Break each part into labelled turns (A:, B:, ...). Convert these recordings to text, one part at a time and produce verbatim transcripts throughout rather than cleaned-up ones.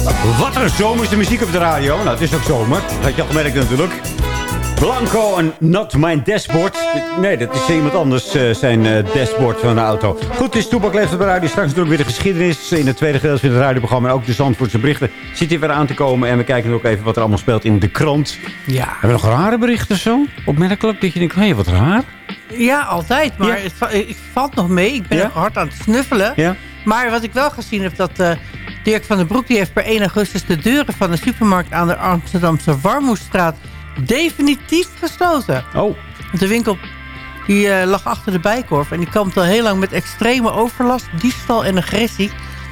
A: Wat een zomerse muziek op de radio. Nou, het is ook zomer. Dat had je al gemerkt natuurlijk. Blanco en Not My Dashboard. Nee, dat is iemand anders uh, zijn uh, dashboard van de auto. Goed, het is Toepak leeft op de radio. Straks natuurlijk weer de geschiedenis in het tweede gedeelte van het radioprogramma. En ook de Zandvoortse berichten zit hier weer aan te komen. En we kijken ook even wat er allemaal speelt in de krant.
B: Ja.
A: Hebben we nog rare berichten zo? Opmerkelijk dat je denkt, hé, hey, wat raar.
B: Ja, altijd. Maar
A: ja.
B: het, het valt nog mee. Ik ben
A: ja?
B: nog hard aan het snuffelen.
A: Ja?
B: Maar wat ik wel gezien heb, dat uh, Dirk van den Broek... die heeft per één augustus de deuren van de supermarkt aan de Amsterdamse Warmoestraat definitief gesloten.
A: Oh.
B: De winkel die, uh, lag achter de Bijenkorf. En die kampt al heel lang met extreme overlast, diefstal en agressie.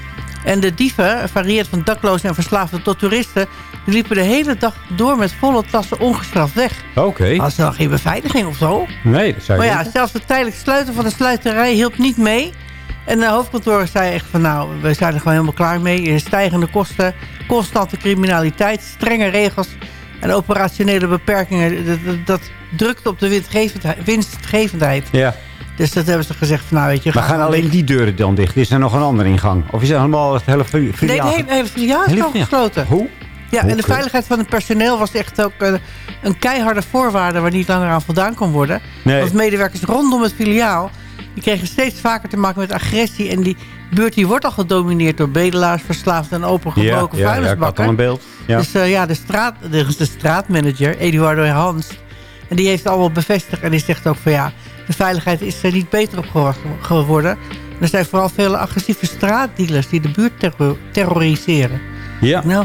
B: En de dieven, varieerd van daklozen en verslaafden tot toeristen... die liepen de hele dag door met volle tassen ongestraft weg.
A: Oké. Okay.
B: Als er dan geen beveiliging of zo.
A: Nee, dat zou je
B: Maar ja,
A: denken.
B: zelfs het tijdelijk sluiten van de sluiterij hielp niet mee. En de hoofdkantoor zei echt van nou, we zijn er gewoon helemaal klaar mee. Stijgende kosten, constante criminaliteit, strenge regels... en operationele beperkingen, dat, dat, dat drukt op de winstgevendheid, winstgevendheid.
A: Ja.
B: Dus dat hebben ze gezegd van nou weet je...
A: Maar gaan alleen die deuren dan dicht? Is er nog een andere ingang? Of is er helemaal het hele filiaal?
B: Nee, de hele, hele filiaal is al gesloten.
A: Hoe?
B: Ja, en de veiligheid van het personeel was echt ook uh, een keiharde voorwaarde... waar niet langer aan voldaan kon worden.
A: Nee.
B: Want medewerkers rondom het filiaal... die kregen steeds vaker te maken met agressie. En die buurt die wordt al gedomineerd door bedelaars, verslaafden... en opengebroken
A: ja,
B: vuilnisbakken.
A: Ja, ja, ik had al een beeld. Ja.
B: Dus uh, ja, de, straat, de, de straatmanager, Eduardo Hans... en die heeft allemaal bevestigd. En die zegt ook van ja, de veiligheid is er niet beter op geworden. Er zijn vooral veel agressieve straatdealers... die de buurt terror terroriseren.
A: Ja.
B: Nou...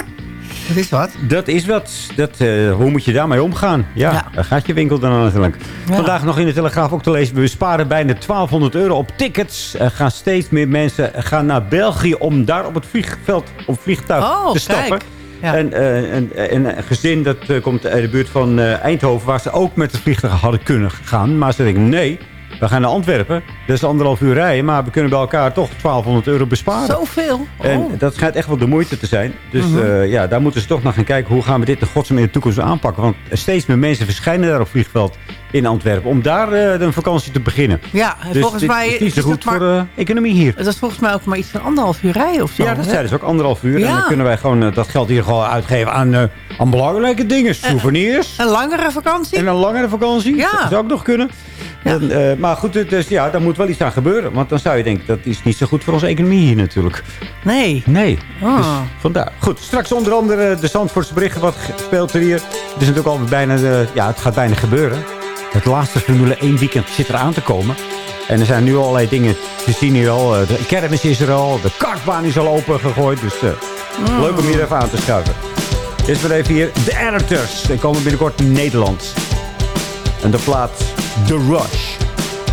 B: Dat is wat.
A: Dat is wat. Dat, uh, hoe moet je daarmee omgaan? Ja,
B: ja.
A: Daar gaat je winkel dan natuurlijk.
B: Ja.
A: Vandaag nog in de Telegraaf ook te lezen. We sparen bijna twaalfhonderd euro op tickets. Er gaan steeds meer mensen gaan naar België... om daar op het vliegveld op vliegtuig
B: oh,
A: te stappen.
B: kijk. Ja.
A: En, uh, en, en een gezin dat uh, komt uit de buurt van uh, Eindhoven... waar ze ook met het vliegtuig hadden kunnen gaan. Maar ze denken, nee... We gaan naar Antwerpen. Dat is anderhalf uur rijden. Maar we kunnen bij elkaar toch twaalfhonderd euro besparen.
B: Zoveel? Oh.
A: En dat schijnt echt wel de moeite te zijn. Dus
B: Mm-hmm.
A: uh, ja, daar moeten ze toch naar gaan kijken. Hoe gaan we dit in godsnaam in de toekomst aanpakken? Want steeds meer mensen verschijnen daar op vliegveld in Antwerpen. Om daar uh, een vakantie te beginnen.
B: Ja, en
A: dus
B: volgens
A: dit
B: mij
A: is niet zo
B: is
A: goed
B: het maar,
A: voor de economie hier.
B: Dat is volgens mij ook maar iets van anderhalf uur rijden of zo.
A: Ja, dat
B: hè?
A: zeiden ze ook anderhalf uur.
B: Ja.
A: En dan kunnen wij gewoon uh, dat geld hier gewoon uitgeven aan, uh, aan belangrijke dingen. Souvenirs.
B: Een langere vakantie?
A: En een langere vakantie.
B: Ja.
A: Dat zou ook nog kunnen.
B: Ja.
A: Dan, uh, maar goed, dus ja, daar moet wel iets aan gebeuren. Want dan zou je denken, dat is niet zo goed voor onze economie hier natuurlijk.
B: Nee.
A: Nee,
B: Oh.
A: dus vandaar. Goed, straks onder andere de Zandvoortse berichten. Wat speelt er hier? Het is natuurlijk al bijna, de, ja, het gaat bijna gebeuren. Het laatste Formule één weekend zit er aan te komen. En er zijn nu allerlei dingen te zien hier al. De kermis is er al, de kartbaan is al open gegooid. Dus uh, mm. leuk om hier even aan te schuiven. Eerst maar even hier, de Editors. Die komen binnenkort in Nederland. En de plaat The Rush.